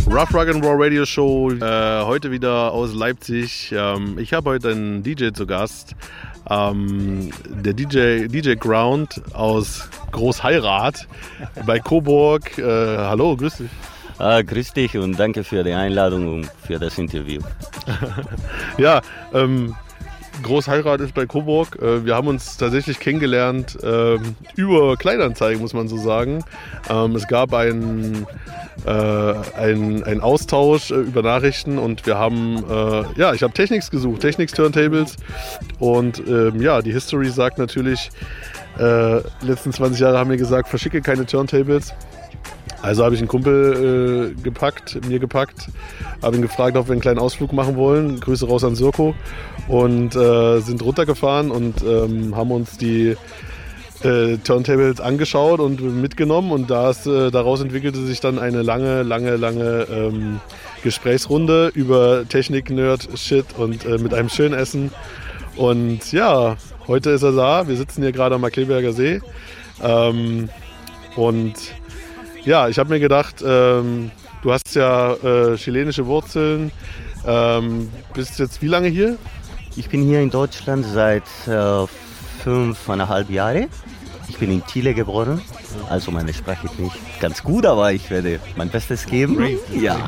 Rough Rock'n'Roll Radio Show, heute wieder aus Leipzig. Ich habe heute einen DJ zu Gast, der DJ Ground aus Großheirat bei Coburg. Hallo, grüß dich. Grüß dich und danke für die Einladung und für das Interview. Ja, Großheirat ist bei Coburg. Wir haben uns tatsächlich kennengelernt über Kleinanzeigen, muss man so sagen. Es gab einen Austausch über Nachrichten und wir haben, ich habe Technics gesucht, Technics Turntables. Und die History sagt natürlich, letzten 20 Jahre haben wir gesagt, verschicke keine Turntables. Also habe ich einen Kumpel mir gepackt, habe ihn gefragt, ob wir einen kleinen Ausflug machen wollen. Grüße raus an Sirko. Und sind runtergefahren und haben uns die Turntables angeschaut und mitgenommen. Und daraus entwickelte sich dann eine lange Gesprächsrunde über Technik, Nerd, Shit und mit einem schönen Essen. Und ja, heute ist er da. Wir sitzen hier gerade am Markkleeberger See. Ja, ich habe mir gedacht, du hast ja chilenische Wurzeln. Bist jetzt wie lange hier? Ich bin hier in Deutschland seit 5,5 Jahren. Ich bin in Chile geboren, also meine Sprache ist nicht ganz gut, aber ich werde mein Bestes geben. Ja.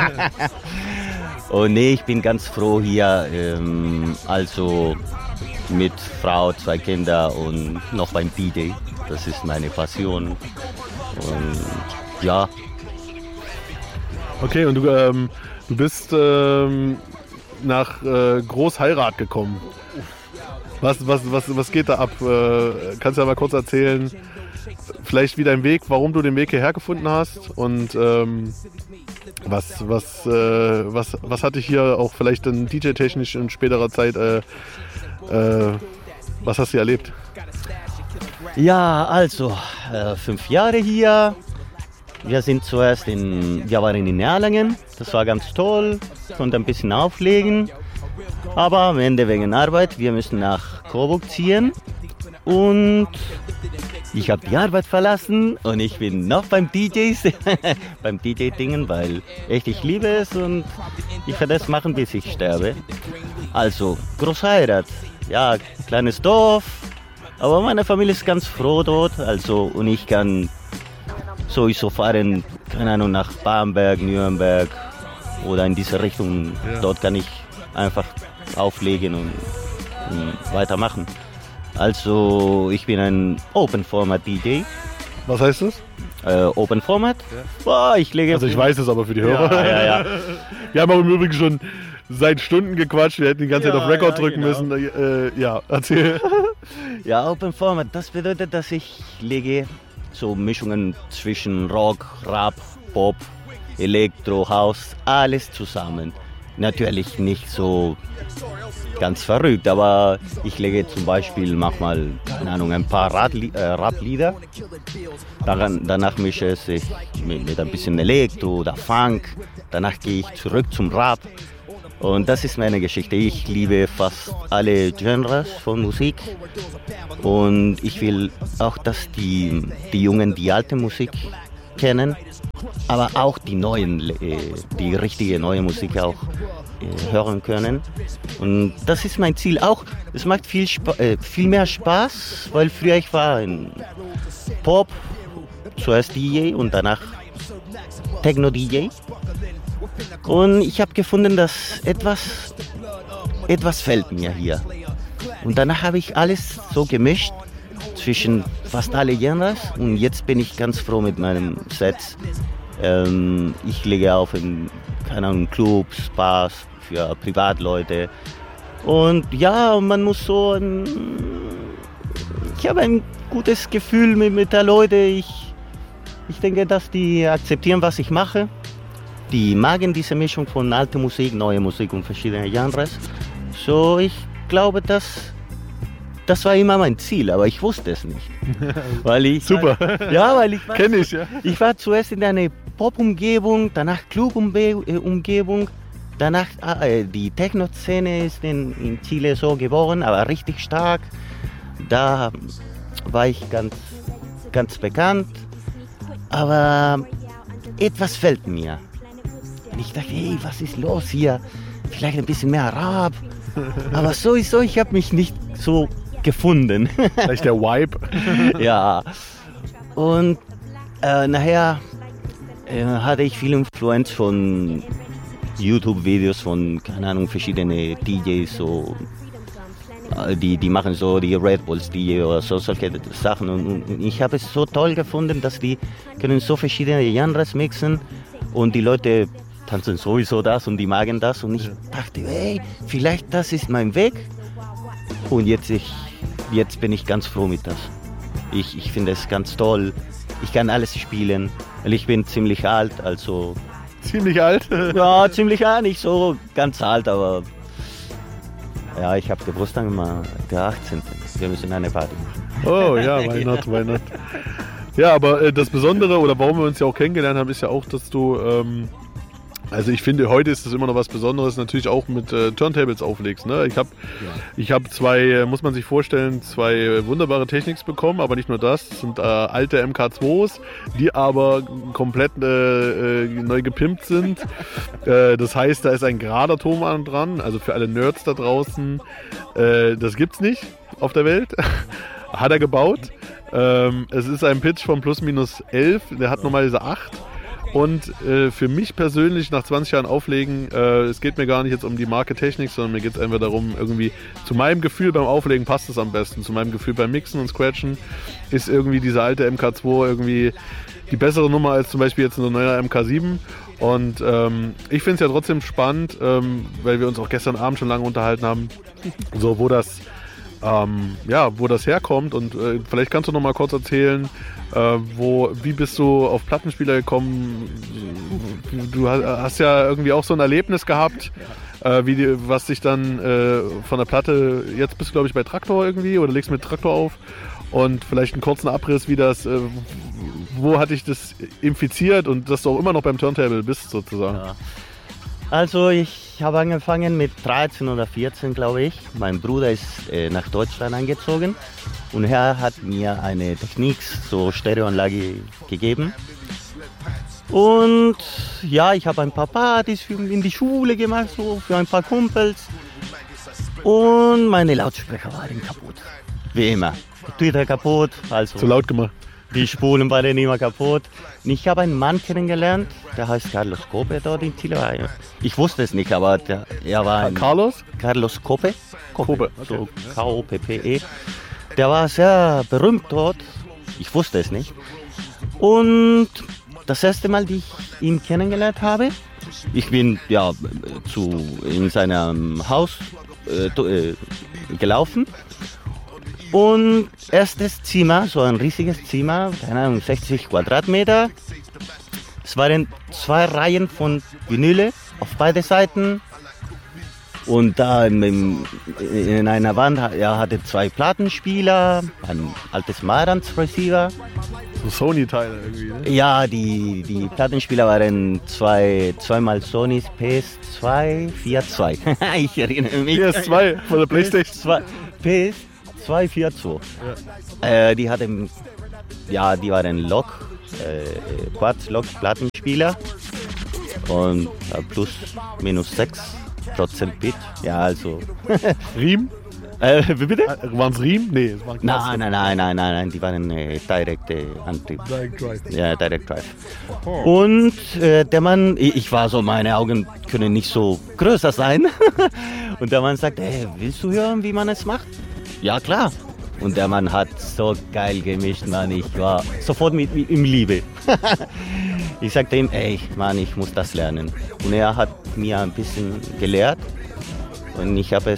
Und ich bin ganz froh hier, also mit Frau, 2 Kinder und noch beim DJ. Das ist meine Passion. Und ja. Okay, und du bist nach Großheirat gekommen. Was geht da ab? Kannst du ja mal kurz erzählen, vielleicht wie dein Weg, warum du den Weg hierher gefunden hast und was hat dich hier auch vielleicht dann DJ-technisch in späterer Zeit, was hast du hier erlebt? Ja, also 5 Jahre hier. Wir waren in Erlangen, das war ganz toll, konnte ein bisschen auflegen, aber am Ende wegen Arbeit, wir müssen nach Coburg ziehen und ich habe die Arbeit verlassen und ich bin noch beim beim DJ-Dingen, weil ich liebe es und ich werde es machen, bis ich sterbe. Also Großheirat, ja, kleines Dorf, aber meine Familie ist ganz froh dort, also und ich kann sowieso fahren, keine Ahnung, nach Bamberg, Nürnberg oder in diese Richtung. Ja. Dort kann ich einfach auflegen und weitermachen. Also ich bin ein Open Format DJ. Was heißt das? Open Format? Ja. Boah, ich weiß es aber für die Hörer. Ja. Wir haben auch im Übrigen schon seit Stunden gequatscht, wir hätten die ganze Zeit auf Record drücken müssen. Erzähl. Ja, Open Format, das bedeutet, dass ich lege so Mischungen zwischen Rock, Rap, Pop, Elektro, House, alles zusammen. Natürlich nicht so ganz verrückt, aber ich lege zum Beispiel manchmal, keine Ahnung, ein paar Rap-Lieder. Danach mische ich mit ein bisschen Elektro oder Funk. Danach gehe ich zurück zum Rap. Und das ist meine Geschichte. Ich liebe fast alle Genres von Musik. Und ich will auch, dass die Jungen die alte Musik kennen, aber auch die richtige neue Musik auch hören können. Und das ist mein Ziel auch. Es macht viel mehr Spaß, weil früher ich war in Pop, zuerst DJ und danach Techno-DJ. Und ich habe gefunden, dass etwas fällt mir hier. Und danach habe ich alles so gemischt zwischen fast alle Genres. Und jetzt bin ich ganz froh mit meinem Set. Ich lege auf in, keine Ahnung, Clubs, Bars für Privatleute. Und ja, man muss so ich habe ein gutes Gefühl mit der Leute. Ich denke, dass die akzeptieren, was ich mache. Die mögen diese Mischung von alter Musik, neue Musik und verschiedene Genres. So, ich glaube, das war immer mein Ziel, aber ich wusste es nicht. Super. Kenn ich, ja. Ich war zuerst in einer Pop-Umgebung, danach Club-Umgebung, danach die Techno-Szene ist in Chile so geboren, aber richtig stark. Da war ich ganz bekannt, aber etwas fehlt mir. Ich dachte, hey, was ist los hier? Vielleicht ein bisschen mehr Rap. Aber sowieso, ich habe mich nicht so gefunden. Vielleicht der Vibe. Ja. Und nachher hatte ich viel Influenz von YouTube-Videos von, keine Ahnung, verschiedene DJs, so, die machen so die Red Bulls DJ oder so, solche Sachen. Und ich habe es so toll gefunden, dass die können so verschiedene Genres mixen und die Leute tanzen sowieso das und die magen das. Und ich dachte, hey, vielleicht das ist mein Weg. Und jetzt bin ich ganz froh mit das. Ich finde es ganz toll. Ich kann alles spielen, weil ich bin ziemlich alt, also... Ziemlich alt? Ja, ziemlich alt, nicht so ganz alt, aber... Ja, ich habe Geburtstag der 18. Wir müssen eine Party machen. Oh ja, why not. Ja, aber das Besondere, oder warum wir uns ja auch kennengelernt haben, ist ja auch, dass du... Also ich finde, heute ist das immer noch was Besonderes, natürlich auch mit Turntables auflegst. Ne? Ich hab zwei, muss man sich vorstellen, zwei wunderbare Techniks bekommen, aber nicht nur das, das sind alte MK2s, die aber komplett neu gepimpt sind. Das heißt, da ist ein gerader Ton dran, also für alle Nerds da draußen, das gibt's nicht auf der Welt. Hat er gebaut. Es ist ein Pitch von plus minus 11, der hat normalerweise 8. Und für mich persönlich nach 20 Jahren Auflegen, es geht mir gar nicht jetzt um die Marke Technik, sondern mir geht es einfach darum, irgendwie zu meinem Gefühl beim Auflegen passt es am besten. Zu meinem Gefühl beim Mixen und Scratchen ist irgendwie diese alte MK2 irgendwie die bessere Nummer als zum Beispiel jetzt eine neue MK7. Und ich finde es ja trotzdem spannend, weil wir uns auch gestern Abend schon lange unterhalten haben, so wo das herkommt. Und vielleicht kannst du noch mal kurz erzählen, wie bist du auf Plattenspieler gekommen? Du hast ja irgendwie auch so ein Erlebnis gehabt, was dich dann von der Platte, jetzt bist du glaube ich bei Traktor irgendwie oder legst mit Traktor auf, und vielleicht einen kurzen Abriss, wie das, wo hat dich das infiziert und dass du auch immer noch beim Turntable bist sozusagen. Ja. Also ich habe angefangen mit 13 oder 14, glaube ich. Mein Bruder ist nach Deutschland eingezogen und er hat mir eine Technics, so Stereoanlage gegeben. Und ja, ich habe ein paar Partys in die Schule gemacht, so für ein paar Kumpels. Und meine Lautsprecher waren kaputt. Wie immer. Twitter kaputt. Also zu laut gemacht. Die Spulen waren immer kaputt. Und ich habe einen Mann kennengelernt, der heißt Carlos Cope dort in Chile. Ich wusste es nicht, aber er war ein... Carlos Cope. Okay. So K-O-P-P-E. Der war sehr berühmt dort. Ich wusste es nicht. Und das erste Mal, die ich ihn kennengelernt habe, ich bin ja in seinem Haus gelaufen. Und erstes Zimmer, so ein riesiges Zimmer, keine Ahnung, 60 Quadratmeter. Es waren 2 Reihen von Vinyle auf beide Seiten. Und da in einer Wand, er hatte 2 Plattenspieler, ein altes Marantz-Receiver. So Sony-Teile irgendwie, ne? Ja, die Plattenspieler waren zweimal Sonys PS2, 4.2. Ich erinnere mich. PS2 von der Playstation. PS2, 4.2. Ja. Die waren Quartz-Lok-Plattenspieler und plus minus 6% Bit. Ja, also. Riem? Wie bitte? Waren es Riem? Nee, es waren Quartz. Nein, die waren direkte Antrieb. Direct Drive. Ja, Direct Drive. Oh. Und der Mann, ich war so, meine Augen können nicht so größer sein. Und der Mann sagt, hey, willst du hören, wie man es macht? Ja, klar. Und der Mann hat so geil gemischt, Mann. Ich war sofort mit ihm Liebe. Ich sagte ihm, ey, Mann, ich muss das lernen. Und er hat mir ein bisschen gelehrt. Und ich habe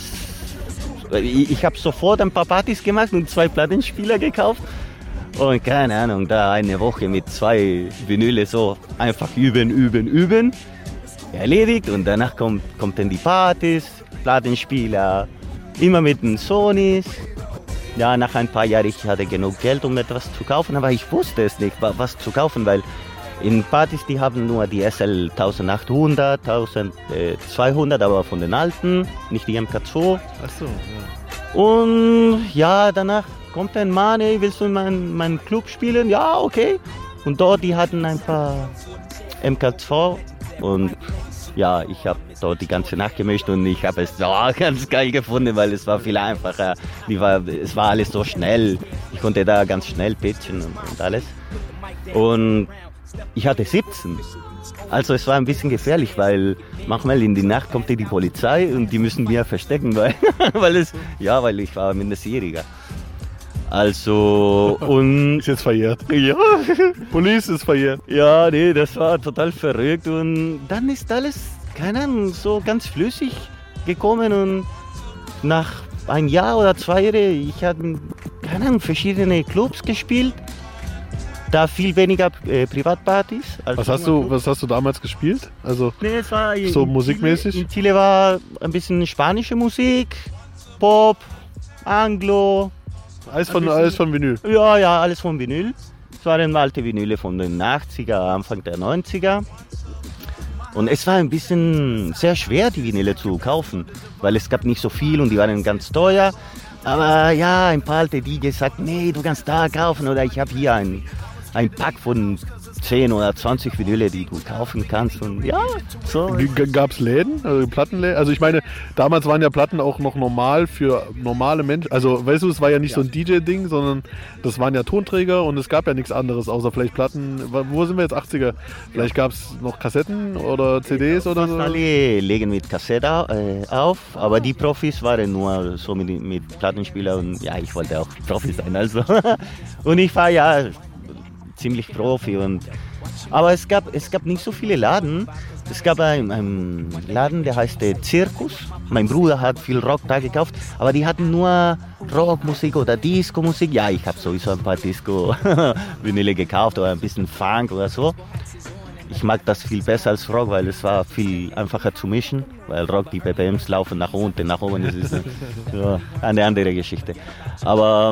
sofort ein paar Partys gemacht und 2 Plattenspieler gekauft. Und keine Ahnung, da eine Woche mit 2 Vinyle so einfach üben. Erledigt. Und danach kommt dann die Partys, Plattenspieler. Immer mit den Sonys. Ja, nach ein paar Jahren, ich hatte genug Geld, um etwas zu kaufen, aber ich wusste es nicht, was zu kaufen, weil in Partys, die haben nur die SL 1800, 1200, aber von den alten, nicht die MK2. Ach so, ja. Und ja, danach kommt ein Mann, ey, willst du in meinem Club spielen? Ja, okay. Und dort, die hatten ein paar MK2 und ja, ich habe dort die ganze Nacht gemischt und ich habe es ganz geil gefunden, weil es war viel einfacher. Es war alles so schnell. Ich konnte da ganz schnell pitchen und alles. Und ich hatte 17. Also es war ein bisschen gefährlich, weil manchmal in die Nacht kommt die Polizei und die müssen mir verstecken, weil ich war Minderjähriger. Also, und... Ist jetzt verjährt. Ja. Police ist verjährt. Ja, nee, das war total verrückt und dann ist alles, keine Ahnung, so ganz flüssig gekommen und nach ein Jahr oder 2 Jahren, ich habe, keine Ahnung, verschiedene Clubs gespielt, da viel weniger Privatpartys. Was hast du damals gespielt? Also nee, es war so musikmäßig? In Chile war ein bisschen spanische Musik, Pop, Anglo. Alles von Vinyl? Ja, alles von Vinyl. Es waren alte Vinyle von den 80er, Anfang der 90er. Und es war ein bisschen sehr schwer, die Vinyle zu kaufen, weil es gab nicht so viel und die waren ganz teuer. Aber ja, ein paar alte DJs sagten, nee, du kannst da kaufen oder ich habe hier ein Pack von 10 oder 20 Vinyle, die du kaufen kannst. Und ja, so. Gab es Läden, also Plattenläden? Also ich meine, damals waren ja Platten auch noch normal für normale Menschen. Also weißt du, es war ja nicht so ein DJ-Ding, sondern das waren ja Tonträger und es gab ja nichts anderes, außer vielleicht Platten. Wo sind wir jetzt, 80er? Vielleicht gab es noch Kassetten oder CDs oder so? Alle legen mit Kassette auf, aber die Profis waren nur so mit Plattenspieler und ja, ich wollte auch Profi sein. Also. Und ich war ja ziemlich Profi. Aber es gab nicht so viele Laden. Es gab einen Laden, der heißt Zirkus. Mein Bruder hat viel Rock da gekauft, aber die hatten nur Rockmusik oder Disco-Musik. Ja, ich habe sowieso ein paar Disco-Vinyle gekauft oder ein bisschen Funk oder so. Ich mag das viel besser als Rock, weil es war viel einfacher zu mischen, weil Rock, die BPMs laufen nach unten, nach oben, das ist eine andere Geschichte. Aber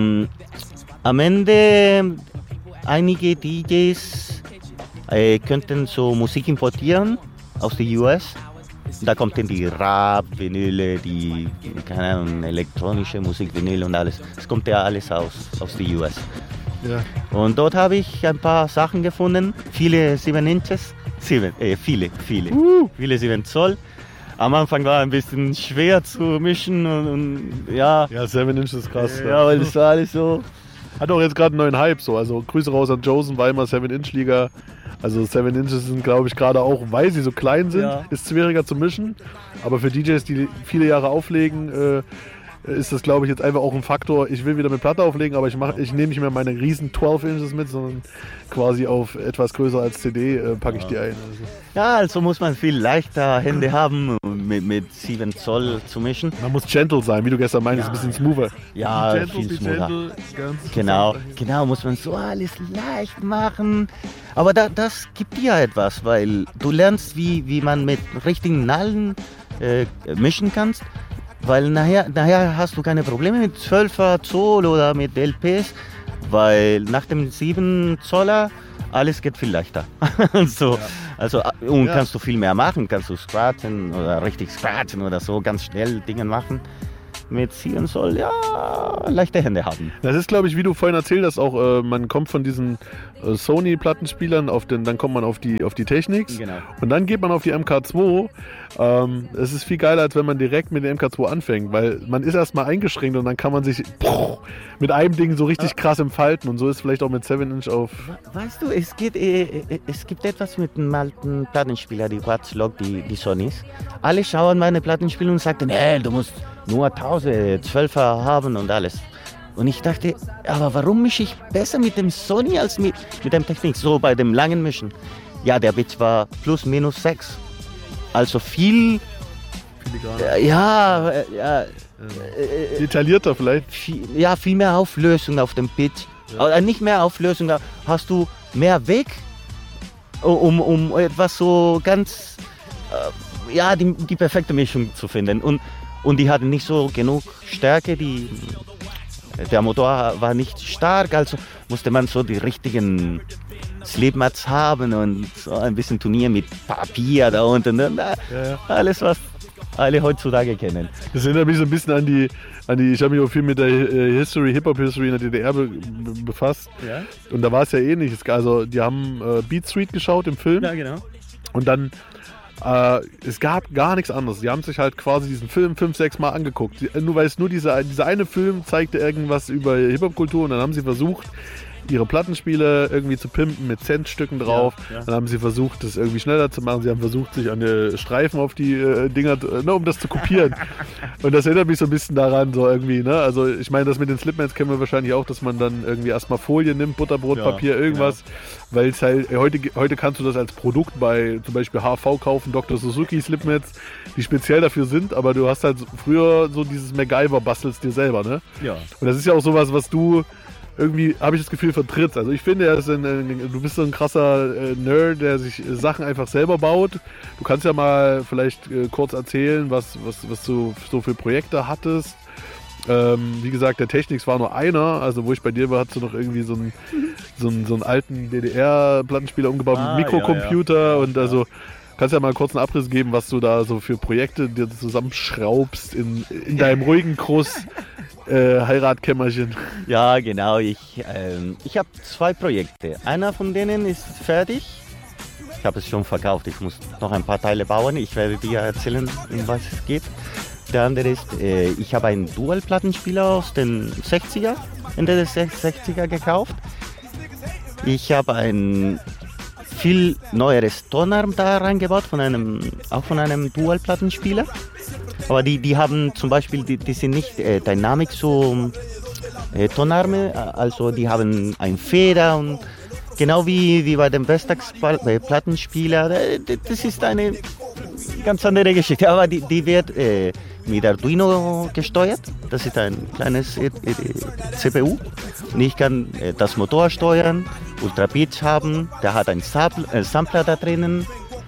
am Ende einige DJs könnten so Musik importieren aus den US. Da kommt dann die Rap-Vinyle, die keine Ahnung, elektronische Musik-Vinyle und alles. Es kommt ja alles aus den US. Ja. Und dort habe ich ein paar Sachen gefunden, viele 7 Inches, viele 7 Zoll. Am Anfang war ein bisschen schwer zu mischen und ja. Ja, 7 Inches ist krass. Ja, weil das war alles so. Hat auch jetzt gerade einen neuen Hype so. Also Grüße raus an Josen, Weimar 7-Inch-Liga. Also 7 Inches sind, glaube ich, gerade auch, weil sie so klein sind, ist schwieriger zu mischen. Aber für DJs, die viele Jahre auflegen, ist das, glaube ich, jetzt einfach auch ein Faktor. Ich will wieder mit Platte auflegen, aber ich nehme nicht mehr meine riesen 12 Inches mit, sondern quasi auf etwas größer als CD packe ich die ein. Also. Ja, also muss man viel leichter Hände haben, mit 7 Zoll zu mischen. Man muss gentle sein, wie du gestern meintest, ein bisschen smoother. Ja, viel smoother. Genau, muss man so alles leicht machen. Aber das gibt dir etwas, weil du lernst, wie man mit richtigen Nadeln mischen kannst. Weil nachher hast du keine Probleme mit 12er Zoll oder mit LPs, weil nach dem 7 Zoller alles geht viel leichter. Kannst du viel mehr machen, kannst du scratchen oder richtig scratchen oder so, ganz schnell Dinge machen. Mit 7 Zoll, ja, leichte Hände haben. Das ist, glaube ich, wie du vorhin erzählt hast, auch man kommt von diesen Sony-Plattenspielern, dann kommt man auf die Technics, genau. Und dann geht man auf die MK2. Es ist viel geiler, als wenn man direkt mit der MK2 anfängt, weil man ist erstmal eingeschränkt und dann kann man sich mit einem Ding so richtig krass entfalten und so ist vielleicht auch mit 7 Inch auf... Weißt du, es gibt etwas mit dem alten Plattenspieler, die Watchlog, die Sonys. Alle schauen meine Plattenspieler und sagten, du musst nur 1012er haben und alles. Und ich dachte, aber warum mische ich besser mit dem Sony als mit dem Technik? So bei dem langen Mischen. Ja, der Pitch war plus minus 6. Also viel detaillierter vielleicht. Viel mehr Auflösung auf dem Pitch. Ja. Oder nicht mehr Auflösung, da hast du mehr Weg, um etwas so ganz, die perfekte Mischung zu finden. Und die hatten nicht so genug Stärke, der Motor war nicht stark, also musste man so die richtigen Slipmats haben und so ein bisschen Turnier mit Papier da unten. Alles, was alle heutzutage kennen. Das erinnert mich so ein bisschen an die ich habe mich auch viel mit der Hip-Hop-History in der DDR befasst. Ja? Und da war es ja ähnlich. Also die haben Beat Street geschaut im Film. Ja, genau. Und dann Es gab gar nichts anderes. Die haben sich halt quasi diesen Film 5, 6 Mal angeguckt. Nur weil es nur dieser eine Film zeigte irgendwas über Hip-Hop-Kultur und dann haben sie versucht, ihre Plattenspiele irgendwie zu pimpen mit Centstücken drauf. Ja. Dann haben sie versucht, das irgendwie schneller zu machen. Sie haben versucht, sich an die Streifen auf die Dinger, um das zu kopieren. Und das erinnert mich so ein bisschen daran, so irgendwie, ne? Also ich meine, das mit den Slipmats kennen wir wahrscheinlich auch, dass man dann irgendwie erstmal Folie nimmt, Butterbrotpapier, irgendwas. Genau. Weil es halt, heute kannst du das als Produkt bei zum Beispiel HV kaufen, Dr. Suzuki Slipmats, die speziell dafür sind, aber du hast halt früher so dieses MacGyver bastelst dir selber, ne? Ja. Und das ist ja auch sowas, was du irgendwie, habe ich das Gefühl, vertritt. Also ich finde, du bist so ein krasser Nerd, der sich Sachen einfach selber baut. Du kannst ja mal vielleicht kurz erzählen, was du so für Projekte hattest. Wie gesagt, der Technics war nur einer. Also wo ich bei dir war, hast du noch irgendwie so einen alten DDR-Plattenspieler umgebaut mit Mikrocomputer. Und also kannst ja mal kurz einen Abriss geben, was du da so für Projekte dir zusammenschraubst in deinem ruhigen Kruss. Heiratkämmerchen. Ja, genau. Ich habe 2 Projekte. Einer von denen ist fertig. Ich habe es schon verkauft. Ich muss noch ein paar Teile bauen. Ich werde dir erzählen, um was es geht. Der andere ist, ich habe einen Dual-Plattenspieler aus den 60er, Ende des 60er gekauft. Ich habe ein viel neueres Tonarm da reingebaut, auch von einem Dual-Plattenspieler. Aber die haben zum Beispiel, die sind nicht Dynamic so Tonarme, also die haben ein Feder und genau wie bei dem Vestax Plattenspieler, das ist eine ganz andere Geschichte, aber die wird mit Arduino gesteuert, das ist ein kleines CPU und ich kann das Motor steuern, Ultra Pitch haben, der hat einen Sampler da drinnen,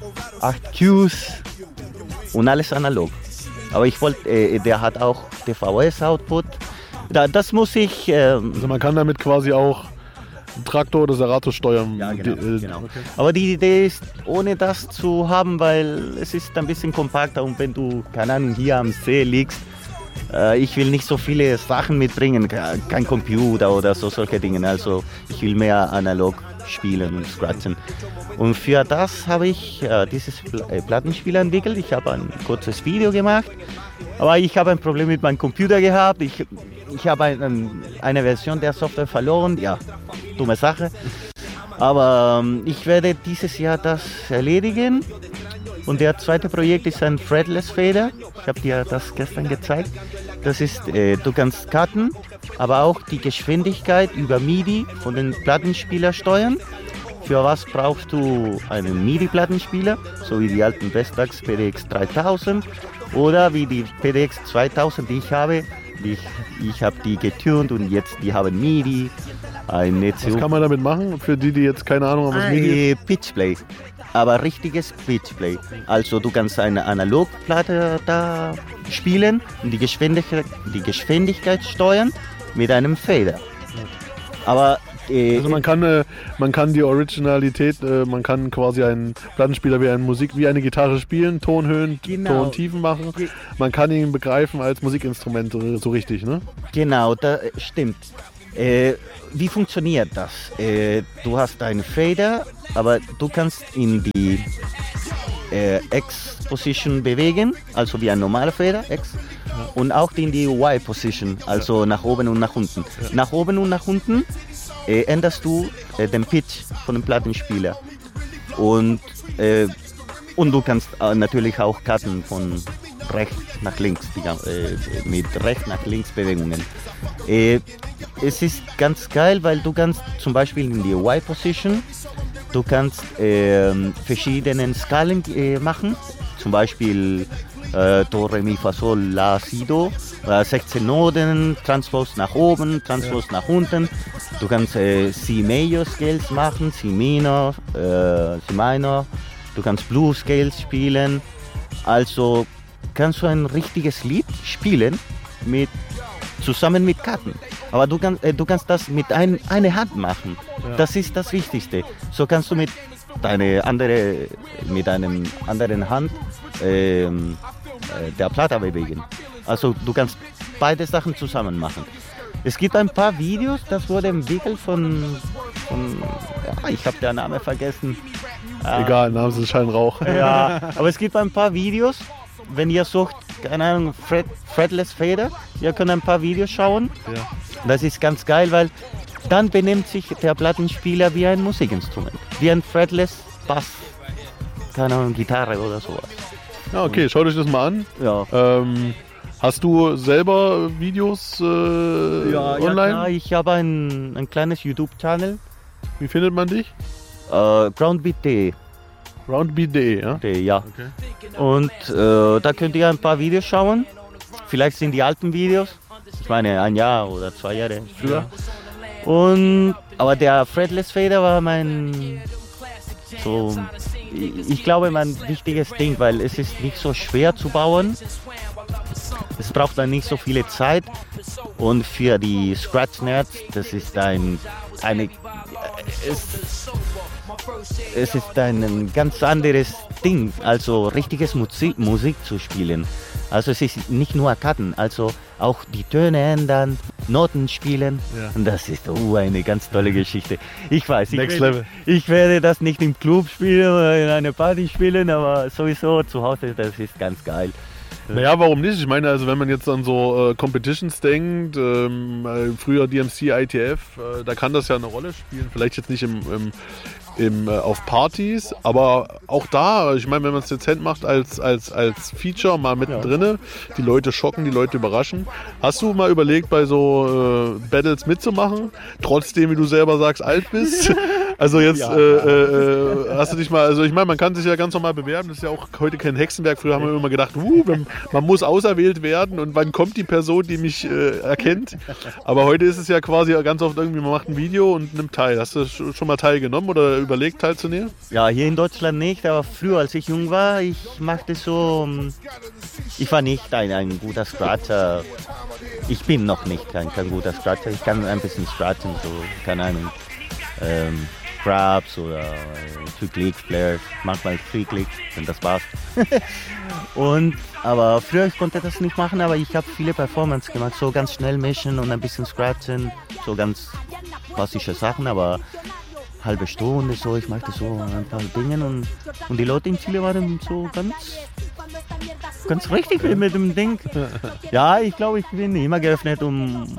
8 Cues und alles analog. Aber ich wollte, der hat auch DVS-Output. Das muss ich. Also man kann damit quasi auch einen Traktor oder Serato steuern. Ja, genau. Okay. Aber die Idee ist, ohne das zu haben, weil es ist ein bisschen kompakter und wenn du, keine Ahnung, hier am See liegst, ich will nicht so viele Sachen mitbringen, kein Computer oder solche Dinge. Also ich will mehr analog spielen und scratchen. Und für das habe ich dieses Plattenspiel entwickelt. Ich habe ein kurzes Video gemacht, aber ich habe ein Problem mit meinem Computer gehabt. Ich habe eine Version der Software verloren. Ja, dumme Sache. Aber ich werde dieses Jahr das erledigen. Und der zweite Projekt ist ein Fretless Fader. Ich habe dir das gestern gezeigt. Das ist, du kannst cutten, aber auch die Geschwindigkeit über MIDI von den Plattenspieler steuern. Für was brauchst du einen MIDI-Plattenspieler, so wie die alten Vestax PDX 3000 oder wie die PDX 2000, die ich habe. Ich habe die getuned und jetzt die haben MIDI. Was kann man damit machen, für die jetzt keine Ahnung haben, was MIDI ist? Pitchplay, aber richtiges Pitchplay. Also du kannst eine Analogplatte da spielen und die Geschwindigkeit steuern mit einem Fader. Aber also man kann die Originalität, man kann quasi einen Plattenspieler wie eine Gitarre spielen, Tonhöhen, genau. Tontiefen machen. Man kann ihn begreifen als Musikinstrument, so richtig, ne? Genau, das stimmt. Wie funktioniert das? Du hast einen Fader, aber du kannst in die X-Position bewegen, also wie ein normaler Fader, X. Und auch in die Y-Position, also nach oben und nach unten. Ja. Nach oben und nach unten änderst du den Pitch von dem Plattenspieler. Und du kannst natürlich auch cutten von rechts nach links, mit rechts nach links Bewegungen. Es ist ganz geil, weil du kannst zum Beispiel in die Y-Position, du kannst verschiedene Skalen machen, zum Beispiel Do, Re, Mi, Fa, Sol, La, Si, Do, 16 Noten, Transpose nach oben, Transpose nach unten. Du kannst C Major Scales machen, C Minor, C Minor. Du kannst Blues Scales spielen. Also kannst du ein richtiges Lied spielen zusammen mit Karten. Aber du kannst das mit einer Hand machen. Ja. Das ist das Wichtigste. So kannst du mit einer anderen Hand der Platte bewegen. Also du kannst beide Sachen zusammen machen. Es gibt ein paar Videos, das wurde entwickelt von ich habe den Namen vergessen, Egal, Namen sind Scheinrauch. Ja, aber es gibt ein paar Videos, wenn ihr sucht, keine Ahnung, Fretless Fader, ihr könnt ein paar Videos schauen. Ja. Das ist ganz geil, weil dann benimmt sich der Plattenspieler wie ein Musikinstrument, wie ein Fretless Bass, keine Ahnung, Gitarre oder sowas. Ja, okay, schaut euch das mal an. Ja. Hast du selber Videos online? Ja, ich habe ein kleines YouTube-Channel. Wie findet man dich? Groundbeat.de. Roundbeat.de, ja? Ja. Okay. Und da könnt ihr ein paar Videos schauen. Vielleicht sind die alten Videos. Ich meine, 1 Jahr oder 2 Jahre früher. Aber der Fretless Fader war ich glaube, mein wichtiges Ding, weil es ist nicht so schwer zu bauen. Es braucht dann nicht so viele Zeit. Und für die Scratch-Nerds, das ist es ist ein ganz anderes Ding, also richtiges Musik zu spielen. Also es ist nicht nur Karten, also auch die Töne ändern, Noten spielen. Ja. Und das ist eine ganz tolle Geschichte. Ich weiß, Level. Ich werde das nicht im Club spielen oder in einer Party spielen, aber sowieso zu Hause, das ist ganz geil. Naja, warum nicht? Ich meine, also wenn man jetzt an so Competitions denkt, früher DMC, ITF, da kann das ja eine Rolle spielen. Vielleicht jetzt nicht auf Partys, aber auch da, ich meine, wenn man es dezent macht als Feature mal mittendrin, die Leute schocken, die Leute überraschen. Hast du mal überlegt, bei so Battles mitzumachen, trotzdem, wie du selber sagst, alt bist? Also jetzt hast du dich mal, also ich meine, man kann sich ja ganz normal bewerben, das ist ja auch heute kein Hexenwerk. Früher haben wir immer gedacht, man muss auserwählt werden und wann kommt die Person, die mich erkennt. Aber heute ist es ja quasi ganz oft irgendwie, man macht ein Video und nimmt teil. Hast du schon mal teilgenommen oder überlegt teilzunehmen? Ja, hier in Deutschland nicht, aber früher, als ich jung war, ich machte so, ich war nicht ein guter Scratcher. Ich bin noch nicht kein guter Scratcher. Ich kann ein bisschen scratchen, so, keine Ahnung. Grabs oder 2-Click Flares, manchmal 3-Click, wenn das passt. Aber früher ich konnte das nicht machen, aber ich habe viele Performance gemacht, so ganz schnell mischen und ein bisschen scratchen, so ganz klassische Sachen, aber halbe Stunde so, ich machte so ein paar Dinge und die Leute in Chile waren so ganz richtig mit dem Ding. Ja, ich glaube, ich bin immer geöffnet, um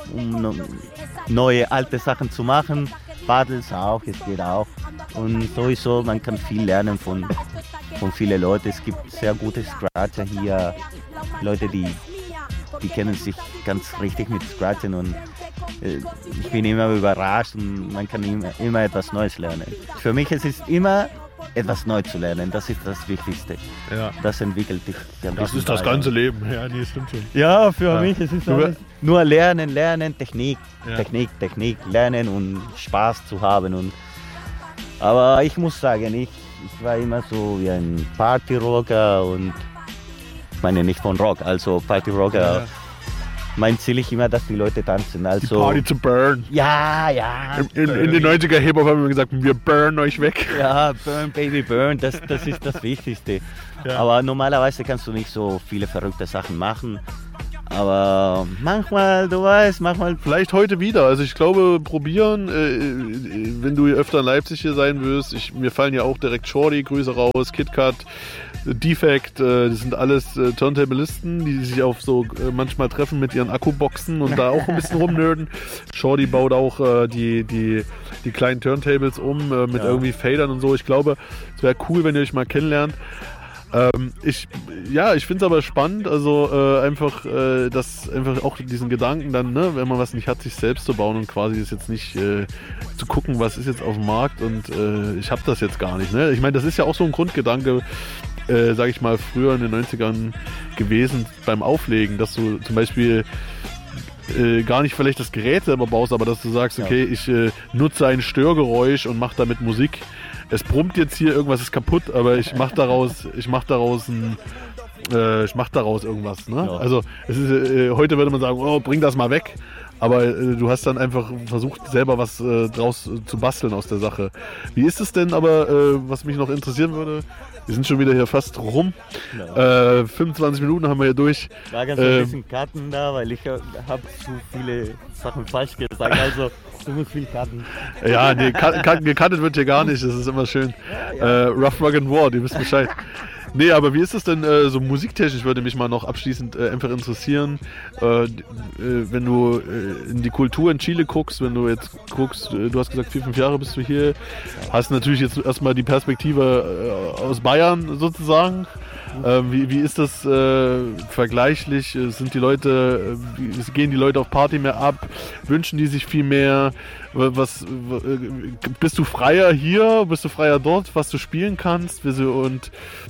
neue, alte Sachen zu machen. Battles auch, es geht auch. Und sowieso, man kann viel lernen von vielen Leuten. Es gibt sehr gute Scratcher hier, Leute, die kennen sich ganz richtig mit Scratchen und ich bin immer überrascht und man kann immer etwas Neues lernen. Für mich ist es immer etwas Neues zu lernen, das ist das Wichtigste. Ja. Das entwickelt dich. Das ist das ganze Leben. Ja, nee, stimmt schon. Ja, für mich ist es nur lernen, Technik, Technik, lernen und Spaß zu haben. Aber ich muss sagen, ich war immer so wie ein Partyrocker und ich meine nicht von Rock, also Partyrocker. Ja. Mein Ziel ist immer, dass die Leute tanzen. Also, die Party to burn. Ja. In den 90er Hip-Hop haben wir gesagt, wir burn euch weg. Ja, burn, baby, burn, das ist das Wichtigste. Ja. Aber normalerweise kannst du nicht so viele verrückte Sachen machen. Aber manchmal, du weißt, vielleicht heute wieder. Also ich glaube, probieren, wenn du öfter in Leipzig hier sein wirst. Mir fallen ja auch direkt Shorty, Grüße raus, KitKat, Defect, das sind alles Turntablisten, die sich auf so manchmal treffen mit ihren Akkuboxen und da auch ein bisschen rumnörden. Shorty baut auch die kleinen Turntables mit irgendwie Fadern und so. Ich glaube, es wäre cool, wenn ihr euch mal kennenlernt. Ich finde es aber spannend, also einfach auch diesen Gedanken dann, ne, wenn man was nicht hat, sich selbst zu bauen und quasi ist jetzt nicht zu gucken, was ist jetzt auf dem Markt und ich habe das jetzt gar nicht. Ne? Ich meine, das ist ja auch so ein Grundgedanke, sage ich mal, früher in den 90ern gewesen beim Auflegen, dass du zum Beispiel gar nicht vielleicht das Gerät selber baust, aber dass du sagst, okay, ich nutze ein Störgeräusch und mache damit Musik. Es brummt jetzt hier, irgendwas ist kaputt, aber ich mach daraus irgendwas. Ne? Ja. Also es ist, heute würde man sagen, oh, bring das mal weg. Aber du hast dann einfach versucht, selber was draus zu basteln aus der Sache. Wie ist es denn aber, was mich noch interessieren würde, Wir sind schon wieder hier fast rum. Genau. 25 Minuten haben wir hier durch. War ganz ein bisschen Karten da, weil ich habe zu viele Sachen falsch gesagt. Also zu viel Karten. Ja, nee, gekantet wird hier gar nicht. Das ist immer schön. Rough Rug and War, die wissen Bescheid. Nee, aber wie ist es denn so musiktechnisch, würde mich mal noch abschließend einfach interessieren, wenn du in die Kultur in Chile guckst, wenn du jetzt guckst, du hast gesagt 4-5 Jahre bist du hier, hast natürlich jetzt erstmal die Perspektive aus Bayern sozusagen. Wie ist das vergleichlich? Sind die Leute, gehen die Leute auf Party mehr ab? Wünschen die sich viel mehr? Bist du freier hier? Bist du freier dort, was du spielen kannst? Und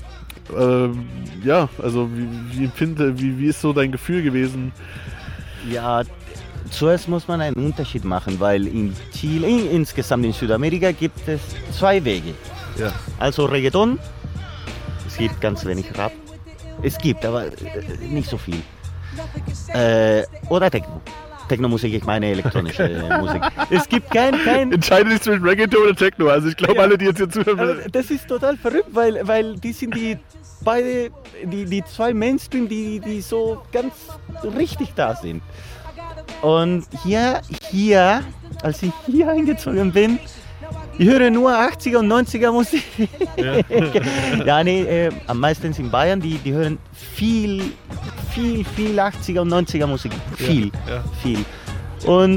ja, also wie ist so dein Gefühl gewesen? Ja, zuerst muss man einen Unterschied machen, weil in Chile, insgesamt in Südamerika gibt es zwei Wege. Ja. Also Reggaeton, es gibt ganz wenig Rap, es gibt, aber nicht so viel. Oder Techno. Techno-Musik, ich meine elektronische Musik. Es gibt kein... Entscheide dich zwischen Reggaeton oder Techno. Also ich glaube, alle, die jetzt hier zuhören... Das ist total verrückt, weil die sind die zwei Mainstream, die so ganz richtig da sind. Und hier, als ich hier eingezogen bin, ich höre nur 80er und 90er Musik. Ja, nee, am meisten in Bayern, die hören viel 80er und 90er Musik. Viel. Und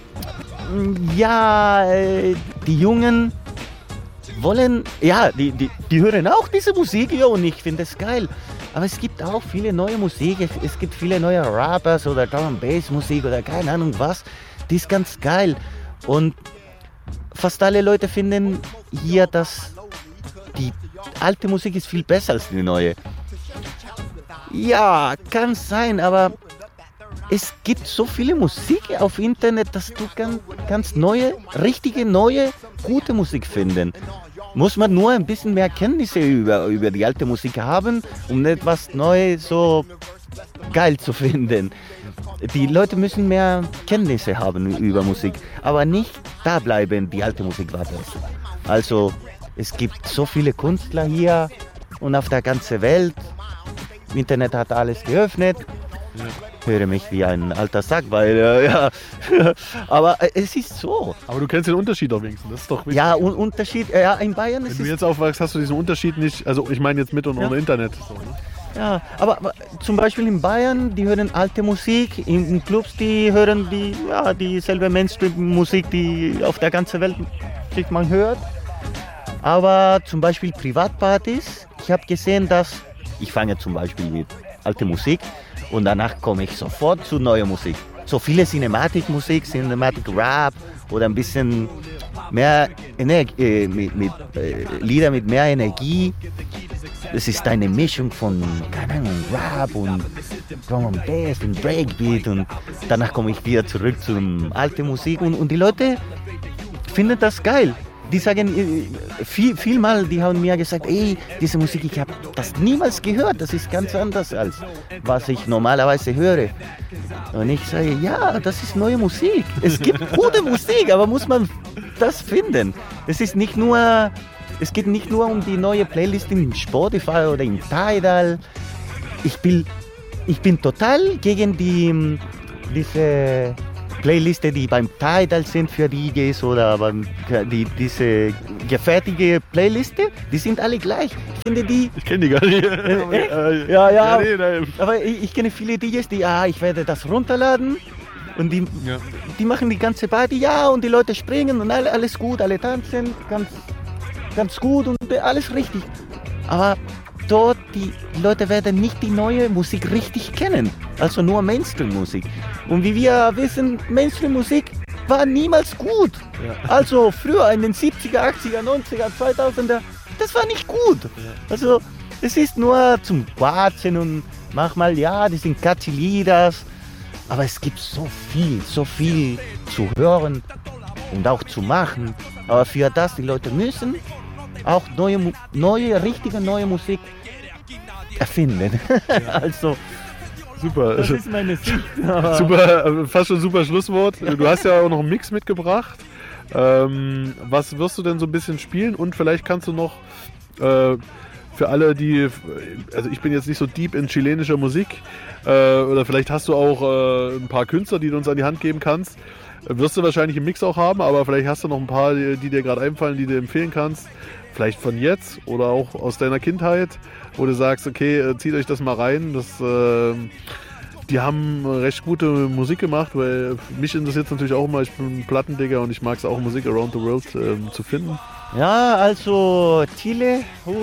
ja, die Jungen wollen, ja, die hören auch diese Musik, ja, und ich finde es geil. Aber es gibt auch viele neue Musik, es gibt viele neue Rappers oder Drum & Bass Musik oder keine Ahnung was, die ist ganz geil. Und fast alle Leute finden hier, dass die alte Musik ist viel besser als die neue. Ja, kann sein, aber es gibt so viele Musik auf Internet, dass du ganz richtige, neue, gute Musik finden. Muss man nur ein bisschen mehr Kenntnisse über die alte Musik haben, um etwas Neues so geil zu finden. Die Leute müssen mehr Kenntnisse haben über Musik, aber nicht da bleiben, die alte Musik war besser. Also es gibt so viele Künstler hier und auf der ganzen Welt. Internet hat alles geöffnet. Ich höre mich wie ein alter Sack, weil ja, aber es ist so. Aber du kennst den Unterschied auch wenigstens, das ist doch wichtig. Ja, Unterschied, ja, in Bayern ist es... Wenn du jetzt aufwachst, hast du diesen Unterschied nicht, also ich meine jetzt mit und ohne Internet. So, ne? Ja, aber zum Beispiel in Bayern, die hören alte Musik, in Clubs, die hören dieselbe Mainstream-Musik, die auf der ganzen Welt sich man hört. Aber zum Beispiel Privatpartys, ich habe gesehen, dass ich fange zum Beispiel mit alter Musik und danach komme ich sofort zu neuer Musik. So viele Cinematic-Musik, Cinematic-Rap oder ein bisschen mehr Lieder mit mehr Energie. Es ist eine Mischung von, keine Ahnung, Rap und Drum and Bass und Breakbeat und danach komme ich wieder zurück zur alten Musik und die Leute finden das geil. Die sagen vielmal, die haben mir gesagt, ey, diese Musik, ich habe das niemals gehört, das ist ganz anders als was ich normalerweise höre. Und ich sage, ja, das ist neue Musik. Es gibt gute Musik, aber muss man das finden. Es geht nicht nur um die neue Playlist in Spotify oder in Tidal. Ich bin total gegen diese Playliste, die beim Tidal sind für DJs oder diese gefertigte Playliste, die sind alle gleich. Ich finde die... Ich kenne die gar nicht. Ja. Nee. Aber ich kenne viele DJs, die, ich werde das runterladen und die machen die ganze Party, ja, und die Leute springen und alles gut, alle tanzen, ganz gut und alles richtig. Aber dort, die Leute werden nicht die neue Musik richtig kennen, also nur Mainstream-Musik. Und wie wir wissen, Mainstream-Musik war niemals gut. Ja. Also früher in den 70er, 80er, 90er, 2000er, das war nicht gut. Ja. Also es ist nur zum Quatschen und manchmal, ja, die sind catchy Lieder, aber es gibt so viel zu hören und auch zu machen. Aber für das, die Leute müssen auch richtige neue Musik erfinden. Ja. Also super. Das ist meine Sicht. Super, fast schon super Schlusswort. Du hast ja auch noch einen Mix mitgebracht. Was wirst du denn so ein bisschen spielen? Und vielleicht kannst du noch für alle, die, also ich bin jetzt nicht so deep in chilenischer Musik, oder vielleicht hast du auch ein paar Künstler, die du uns an die Hand geben kannst. Wirst du wahrscheinlich im Mix auch haben, aber vielleicht hast du noch ein paar, die dir gerade einfallen, die du empfehlen kannst. Vielleicht von jetzt oder auch aus deiner Kindheit, wo du sagst, okay, zieht euch das mal rein. Die haben recht gute Musik gemacht, weil mich interessiert es natürlich auch immer, ich bin ein Plattendigger und ich mag es auch, Musik around the world zu finden. Ja, also Chile,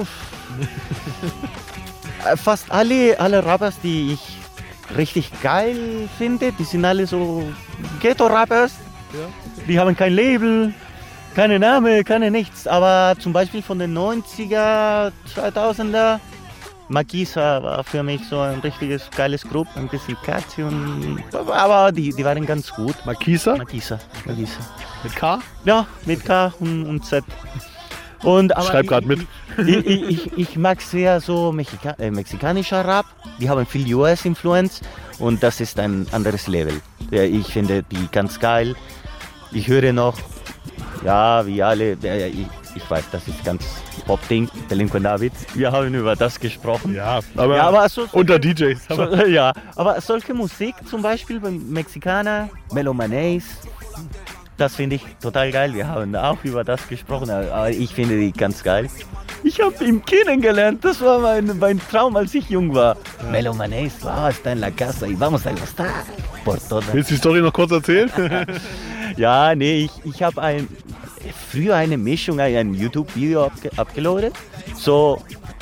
fast alle Rappers, die ich richtig geil finde, die sind alle so Ghetto-Rappers. Ja. Die haben kein Label, keine Name, keine nichts. Aber zum Beispiel von den 90er, 2000er, Makisa war für mich so ein richtiges geiles Group, ein bisschen catchy, aber die waren ganz gut. Makisa? Makisa. Mit K? Ja, mit K und Z. Und, aber schreib gerade mit. Ich mag sehr so mexikanischer Rap. Die haben viel US-Influence und das ist ein anderes Level. Ich finde die ganz geil. Ich höre noch, ja, wie alle, ich weiß, das ist ganz Pop-Ding, Delinquent David. Wir haben über das gesprochen. Ja, aber unter DJs. Ja, aber solche Musik, zum Beispiel beim Mexikaner, Melomanes, das finde ich total geil. Wir haben auch über das gesprochen, aber ich finde die ganz geil. Ich habe ihn kennengelernt, das war mein Traum, als ich jung war. Ja. Melomanes, está en la casa y vamos a gustar por todas. Willst du die Story noch kurz erzählen? Ja, nee, ich habe früher eine Mischung, ein YouTube-Video abgeladen. So,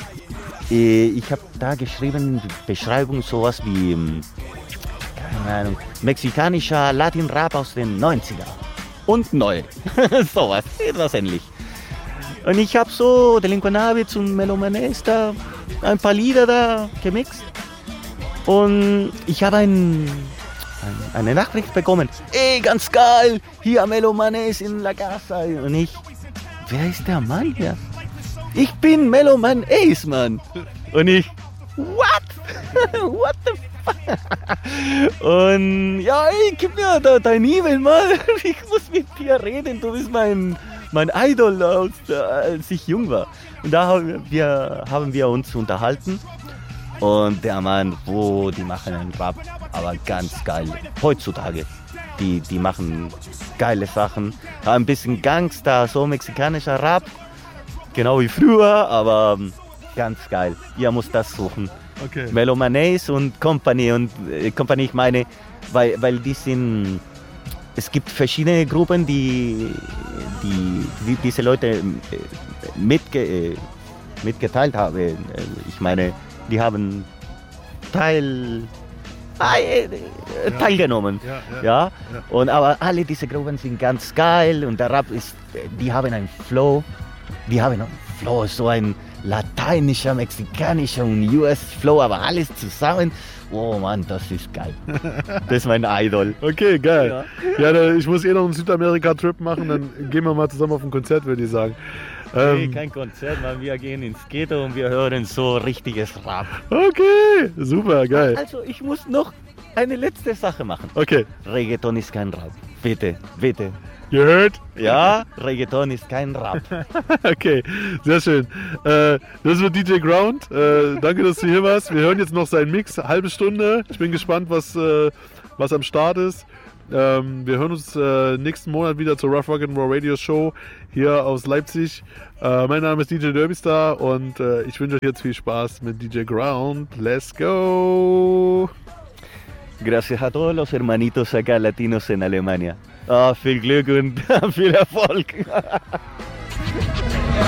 ich habe da geschrieben, Beschreibung sowas wie, keine Ahnung, mexikanischer Latin-Rap aus den 90er. Und neu. Sowas, etwas ähnlich. Und ich habe so Delinquent Habits und Melomanes da ein paar Lieder da gemixt. Und ich habe eine Nachricht bekommen. Ey, ganz geil, hier Melomanes in la casa. Und ich, wer ist der Mann hier? Ich bin Meloman Ace, Mann. Und ich, what? What the fuck? Und ja, ey, gib mir dein E-Mail mal. Ich muss mit dir reden. Du bist mein Idol, als ich jung war. Und da haben wir uns unterhalten. Und der Mann, die machen einen Rap, aber ganz geil. Heutzutage, die machen geile Sachen. Ein bisschen Gangster, so mexikanischer Rap. Genau wie früher, aber ganz geil. Ihr müsst das suchen. Okay. Melomanes und Company. Und Company, ich meine, weil die sind... Es gibt verschiedene Gruppen, die diese Leute mitgeteilt haben. Ich meine, die haben teilgenommen. Ja. Und aber alle diese Gruppen sind ganz geil und der Rap die haben einen Flow. So ein lateinischer, mexikanischer und US-Flow, aber alles zusammen. Oh Mann, das ist geil. Das ist mein Idol. Okay, geil. Ja, ich muss noch einen Südamerika-Trip machen, dann gehen wir mal zusammen auf ein Konzert, würde ich sagen. Nee, kein Konzert, man. Wir gehen ins Ghetto und wir hören so richtiges Rap. Okay, super, geil. Also ich muss noch eine letzte Sache machen. Okay. Reggaeton ist kein Rap. Bitte. You heard? Ja, Reggaeton ist kein Rap. Okay, sehr schön. Das wird DJ Ground. Danke, dass du hier warst. Wir hören jetzt noch seinen Mix, halbe Stunde. Ich bin gespannt, was am Start ist. Wir hören uns nächsten Monat wieder zur Rough Rock ' Roll Radio Show hier aus Leipzig. Mein Name ist DJ Derbystar und ich wünsche euch jetzt viel Spaß mit DJ Ground. Let's go! Gracias a todos los hermanitos acá latinos en Alemania. Viel Glück und viel Erfolg.